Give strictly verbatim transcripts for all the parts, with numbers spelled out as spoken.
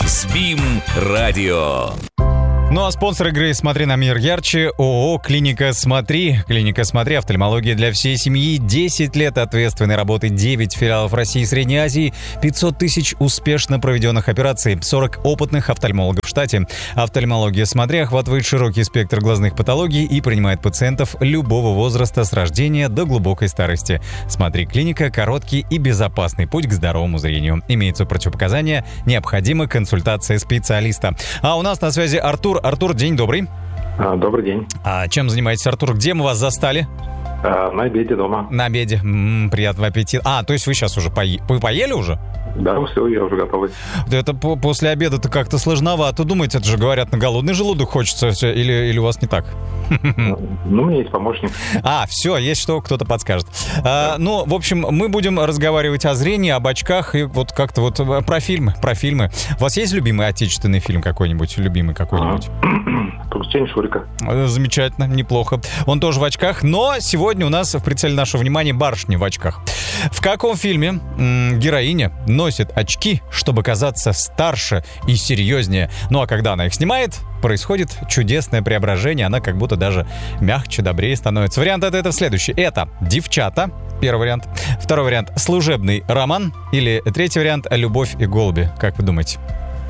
СБИМ радио. Ну а спонсор игры «Смотри на мир ярче» ООО «Клиника Смотри». «Клиника Смотри» — офтальмология для всей семьи. десять лет ответственной работы, девять филиалов России и Средней Азии, пятьсот тысяч успешно проведенных операций, сорок опытных офтальмологов в штате. «Офтальмология Смотри» охватывает широкий спектр глазных патологий и принимает пациентов любого возраста с рождения до глубокой старости. «Смотри Клиника» — короткий и безопасный путь к здоровому зрению. Имеются противопоказания, необходима консультация специалиста. А у нас на связи Артур. Артур, день добрый. А, добрый день. А чем занимаетесь, Артур? Где мы вас застали? А, на обеде дома. На обеде. М-м, приятного аппетита. А, то есть вы сейчас уже поели? Вы поели уже? Да, все, я уже готовый. Это по- после обеда-то как-то сложновато. Думаете, это же говорят, на голодный желудок хочется, или, или у вас не так? Ну, у меня есть помощник. А, все, есть что, кто-то подскажет. А, ну, в общем, мы будем разговаривать о зрении, об очках и вот как-то вот про фильмы, про фильмы. У вас есть любимый отечественный фильм какой-нибудь, любимый какой-нибудь? «Приключения Шурика». Замечательно, неплохо. Он тоже в очках, но сегодня у нас в прицеле нашего внимания барышня в очках. В каком фильме м, героиня носит очки, чтобы казаться старше и серьезнее? Ну а когда она их снимает, происходит чудесное преображение. Она как будто даже мягче, добрее становится. Вариант ответа следующий. Это «Девчата». Первый вариант. Второй вариант — «Служебный роман». Или третий вариант — «Любовь и голуби». Как вы думаете?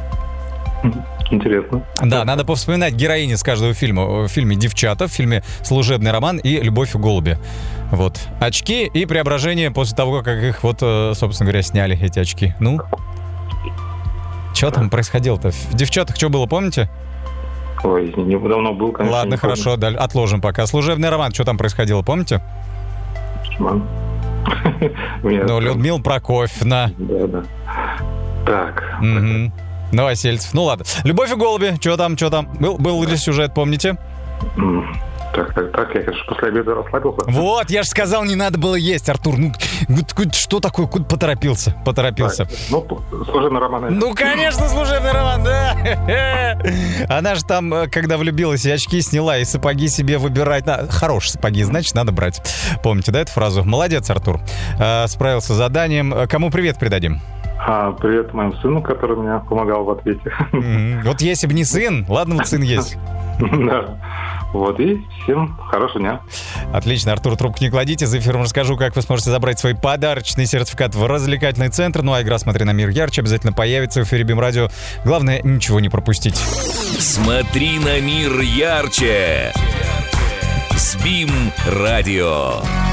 Интересно. Да, надо повспоминать героини с каждого фильма. В фильме «Девчата», в фильме «Служебный роман» и «Любовь и голуби». Вот. Очки и преображение после того, как их вот, собственно говоря, сняли, эти очки. Ну? Что там происходило-то? В «Девчатах» что было, помните? Ой, не давно был, конечно. Ладно, хорошо, да, отложим пока. «Служебный роман», что там происходило, помните? Шман. Ну, Людмила Прокофьевна. Да, да. Так. Угу. Новосельцев. Ну ладно. «Любовь и голуби». Что там, что там? Был, был ли сюжет, помните? Так, так, так. Я, конечно, после обеда расслабился. Вот, я же сказал, не надо было есть, Артур. Ну, что такое? Куда поторопился? Поторопился. Так, ну, служебный роман. Ну, конечно, служебный роман, да. Она же там, когда влюбилась, и очки сняла, и сапоги себе выбирать. Хорошие сапоги, значит, надо брать. Помните, да, эту фразу? Молодец, Артур. Справился с заданием. Кому привет передадим? А, привет моему сыну, который мне помогал в ответе. Mm-hmm. Вот если бы не сын, ладно, вот сын есть. Да. Вот, и всем хорошего дня. Отлично, Артур, трубку не кладите. За эфиром расскажу, как вы сможете забрать свой подарочный сертификат в развлекательный центр. Ну а игра «Смотри на мир ярче» обязательно появится в эфире БИМ Радио. Главное, ничего не пропустить. «Смотри на мир ярче» с БИМ Радио.